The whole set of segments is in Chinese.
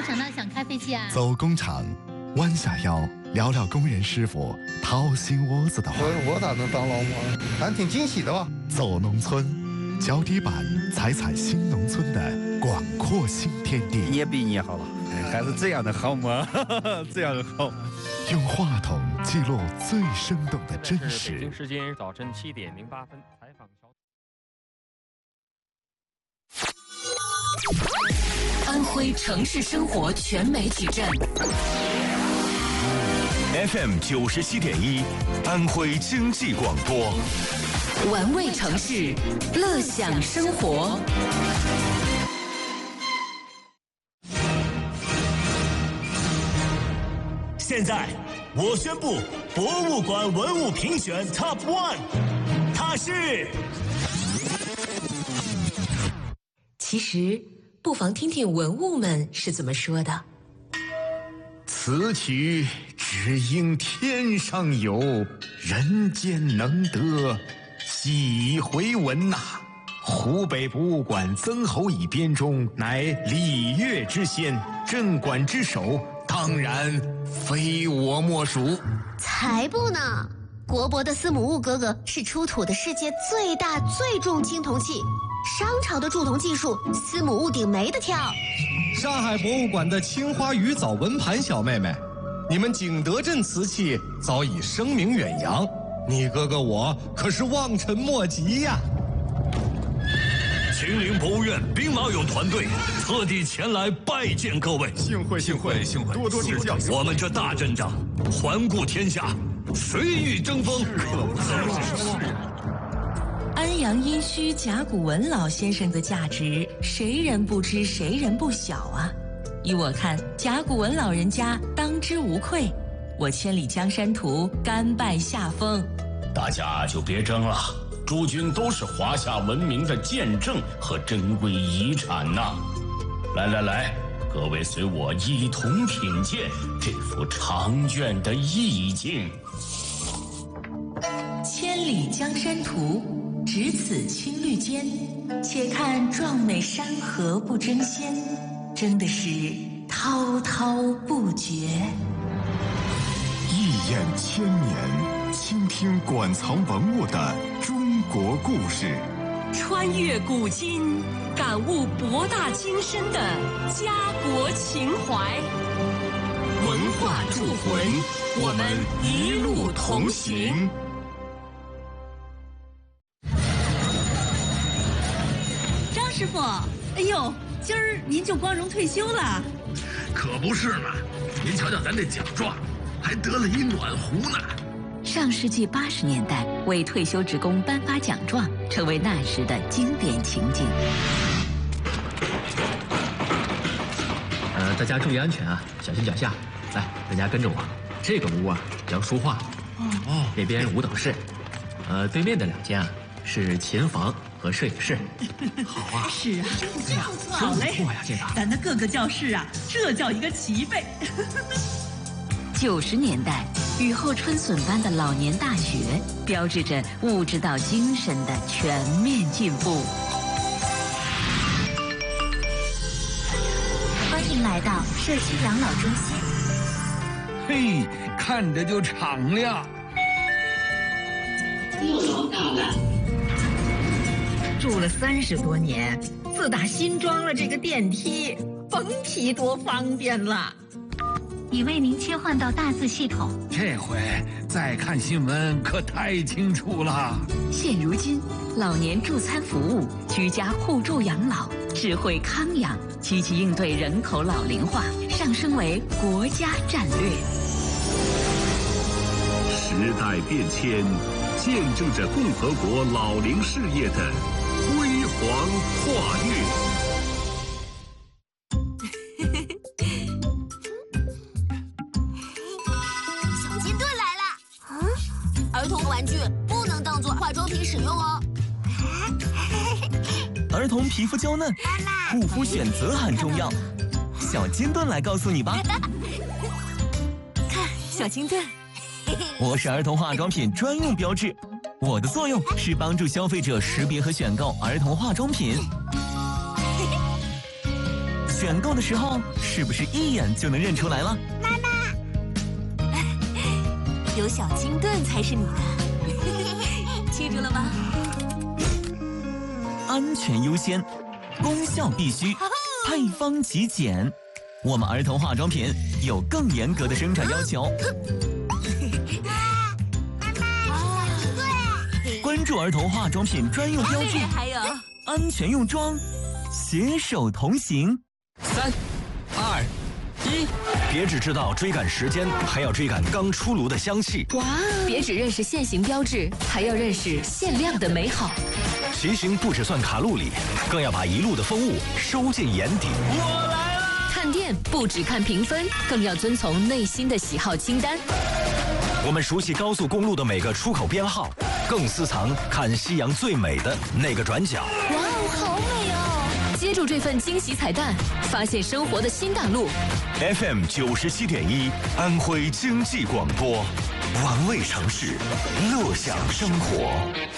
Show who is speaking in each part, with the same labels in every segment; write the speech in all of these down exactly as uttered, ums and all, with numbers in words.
Speaker 1: 想到想开飞机啊？
Speaker 2: 走工厂，弯下腰聊聊工人师傅掏心窝子的话。
Speaker 3: 我我咋能当劳模？还挺惊喜的吧？
Speaker 2: 走农村，脚底板踩踩新农村的广阔新天地。
Speaker 4: 你也比你好了，还是这样的好吗？这样好。
Speaker 2: 用话筒记录最生动的真实。
Speaker 5: 北京时间早晨七点零八分，采访小。
Speaker 6: 安徽城市生活全媒体站
Speaker 7: F M 九十七点一，安徽经济广播，
Speaker 6: 玩味城市，乐享生活。
Speaker 8: 现在我宣布，博物馆文物评选 Top One， 它是。
Speaker 6: 其实，不妨听听文物们是怎么说的。
Speaker 9: 此曲只应天上有，人间能得几回闻呐、啊！湖北博物馆曾侯乙编钟，乃礼乐之先，镇馆之首，当然非我莫属。
Speaker 10: 才不呢！国博的司母戊哥哥是出土的世界最大最重青铜器。商朝的铸铜技术，司母戊鼎没得挑。
Speaker 11: 上海博物馆的青花鱼藻纹盘小妹妹，你们景德镇瓷器早已声名远扬，你哥哥我可是望尘莫及呀！
Speaker 8: 秦陵博物院兵马俑团队特地前来拜见各位，
Speaker 9: 幸会幸会幸会，多多指教。
Speaker 8: 我们这大阵仗，环顾天下，谁欲争锋？
Speaker 9: 可不是。
Speaker 6: 安阳殷墟甲骨文老先生的价值，谁人不知谁人不晓啊！依我看，甲骨文老人家当之无愧。我千里江山图甘拜下风。
Speaker 12: 大家就别争了，诸君都是华夏文明的见证和珍贵遗产呐！来来来，各位随我一同品鉴这幅长卷的意境。
Speaker 6: 千里江山图。只此青绿间，且看壮美山河不争先，真的是滔滔不绝。
Speaker 2: 一眼千年，倾听馆藏文物的中国故事，
Speaker 6: 穿越古今，感悟博大精深的家国情怀。文化铸魂，我们一路同行。
Speaker 13: 师傅，哎呦，今儿您就光荣退休了？
Speaker 14: 可不是嘛！您瞧瞧咱这奖状，还得了一暖壶呢。
Speaker 6: 上世纪八十年代，为退休职工颁发奖状，成为那时的经典情景。
Speaker 15: 呃，大家注意安全啊，小心脚下。来，大家跟着我。这个屋啊叫书画，哦，那边舞蹈室，呃，对面的两间啊是琴房和摄影室。
Speaker 13: 好啊，是啊，真不错，好嘞，
Speaker 15: 不错呀，这个
Speaker 13: 咱的各个教室啊，这叫一个齐备。
Speaker 6: 九十年代，雨后春笋般的老年大学，标志着物质到精神的全面进步。
Speaker 10: 欢迎来到社区养老中心。
Speaker 14: 嘿，看着就敞亮。
Speaker 16: 不能看看。
Speaker 13: 住了三十多年，自打新装了这个电梯，甭提多方便了。
Speaker 10: 已为您切换到大字系统。
Speaker 14: 这回再看新闻可太清楚了。
Speaker 6: 现如今，老年助餐服务、居家互助养老、智慧康养，积极应对人口老龄化，上升为国家战略。
Speaker 7: 时代变迁，见证着共和国老龄事业的辉煌跨越。
Speaker 10: 小金盾来了！啊，儿童玩具不能当做化妆品使用哦。
Speaker 17: 儿童皮肤娇嫩，护肤选择很重要。小金盾来告诉你吧。
Speaker 10: 看，小金盾。
Speaker 17: 我是儿童化妆品专用标志，我的作用是帮助消费者识别和选购儿童化妆品。 选购的时候是不是一眼就能认出来了？
Speaker 1: 妈妈，有小金盾才是你的，记住了吗？
Speaker 17: 安全优先，功效必须，配方极简。我们儿童化妆品有更严格的生产要求。关注儿童化妆品专用标志，
Speaker 1: 还有
Speaker 17: 安全用妆，携手同行。
Speaker 16: 三、二、一，别只知道追赶时间，还要追赶刚出炉的香气。
Speaker 18: 哇！别只认识现行标志，还要认识限量的美好。
Speaker 16: 骑行不只算卡路里，更要把一路的风物收进眼底。
Speaker 18: 我来了！看店不只看评分，更要遵从内心的喜好清单。
Speaker 16: 我们熟悉高速公路的每个出口编号，更私藏看夕阳最美的那个转角。
Speaker 18: 哇哦，好美哦！接住这份惊喜彩蛋，发现生活的新大陆。
Speaker 7: F M 九十七点一，安徽经济广播，玩味城市，乐享生活。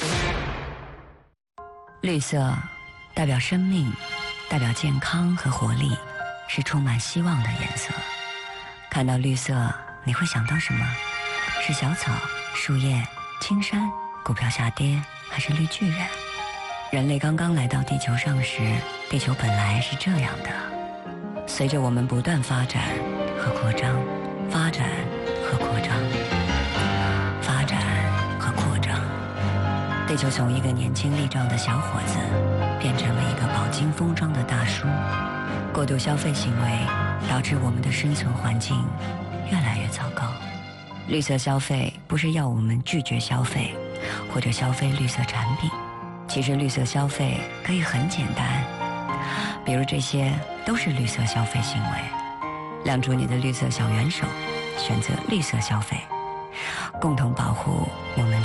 Speaker 19: 绿色代表生命，代表健康和活力，是充满希望的颜色。看到绿色，你会想到什么？是小草、树叶、青山、股票下跌，还是绿巨人？人类刚刚来到地球上时，地球本来是这样的。随着我们不断发展和扩张，发展和扩张，发展和扩张，地球从一个年轻力壮的小伙子，变成了一个饱经风霜的大叔。过度消费行为导致我们的生存环境越来越糟糕。绿色消费不是要我们拒绝消费，或者消费绿色产品。其实绿色消费可以很简单，比如这些都是绿色消费行为。亮出你的绿色小元手，选择绿色消费，共同保护我们。